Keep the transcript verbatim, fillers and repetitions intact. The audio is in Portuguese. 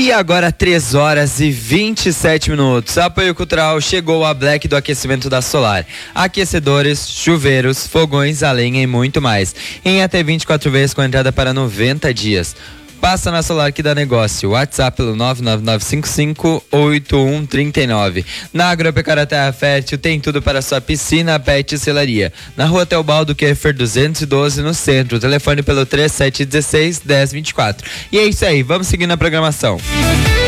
E agora três horas e vinte e sete minutos. Apoio Cultural chegou a Black do aquecimento da Solar. Aquecedores, chuveiros, fogões, a lenha e muito mais. Em até vinte e quatro vezes com entrada para noventa dias. Passa na Solar que dá negócio. WhatsApp pelo nove nove nove cinco cinco oito um três nove. Na Agropecuária Terra Fértil tem tudo para sua piscina, pet e celaria. Na Rua Teobaldo Keffer duzentos e doze no centro. Telefone pelo trinta e sete dezesseis dez vinte e quatro. E é isso aí, vamos seguir na programação.